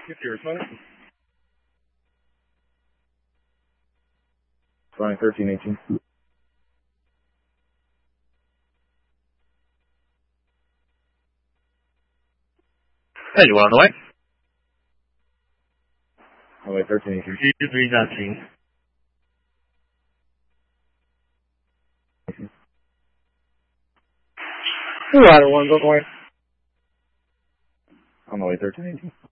Get your responding. Flying 1318. Hey, you on the way? On the way 1318. 2319. Rider 1's on the way. On the way 1318.